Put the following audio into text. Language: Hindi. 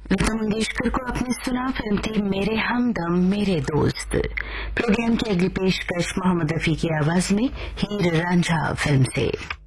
लता मंगेशकर को आपने सुना। फिल्म थी मेरे हमदम मेरे दोस्त। प्रोग्राम की अगली पेशकश मोहम्मद रफी की आवाज में हीर रांझा फिल्म से।